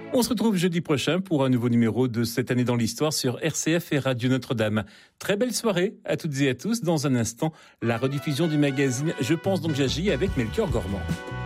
On se retrouve jeudi prochain pour un nouveau numéro de Cette année dans l'histoire sur RCF et Radio Notre-Dame. Très belle soirée à toutes et à tous. Dans un instant, la rediffusion du magazine Je pense donc j'agis avec Melchior Gormand.